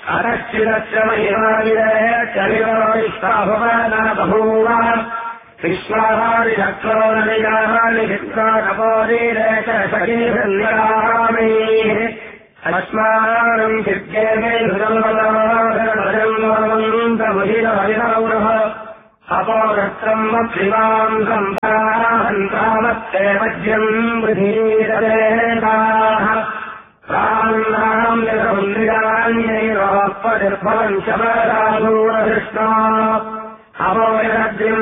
अतश्चिदस्य महिमाविदय चलितोष्टाभुवना बभूव विश्वाहारिशक्रो नलिगानि चित्रानपोरीरे च सखीभृन्यामीः अस्मानम् चिद्येमे हृदम्बलाधरमजन्मवन्तमुहिरहरिणौरः अपोरत्रम् वक्षिवाम् सम्पाहन्तामत्ते मध्यम् वृधीरदेताः प्राणाम् निरहुन्द्रियान्यैरोपनिर्भवम् शबरादूरकृष्णा अपोरद्रिम्